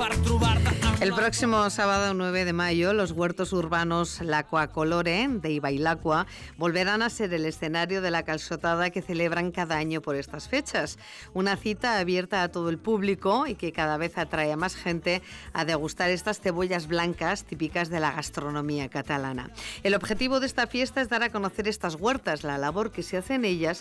El próximo sábado 9 de mayo, los huertos urbanos L'Aquacolore de Ibailaqua volverán a ser el escenario de la calçotada que celebran cada año por estas fechas. Una cita abierta a todo el público y que cada vez atrae a más gente a degustar estas cebollas blancas típicas de la gastronomía catalana. El objetivo de esta fiesta es dar a conocer estas huertas, la labor que se hace en ellas